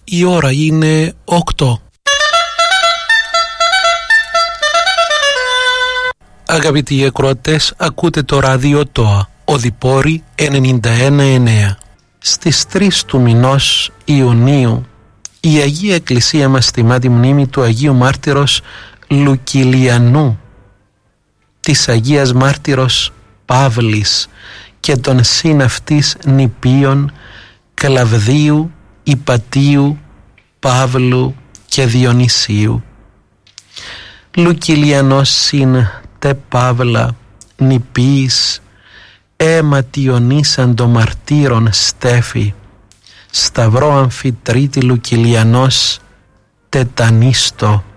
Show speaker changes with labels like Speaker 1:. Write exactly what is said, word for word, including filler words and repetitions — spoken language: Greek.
Speaker 1: Η ώρα είναι οκτώ. Αγαπητοί ακροατές, ακούτε το ράδιο ΤΟΑ, Οδυπόρη ενενήντα ένα εννέα. Στις τρεις του μηνός Ιουνίου η Αγία Εκκλησία μας τιμά τη μνήμη του Αγίου Μάρτυρος Λουκιλιανού, της Αγίας Μάρτυρος Παύλης και των συναυτής νηπίων Κλαβδίου, Ιπατίου, Παύλου και Διονυσίου. Λουκιλιανός συν τε Παύλα νηπίης αιματιονίσαν το μαρτύρων στέφη, σταυρό αμφιτρίτη Λουκιλιανός τετανίστο,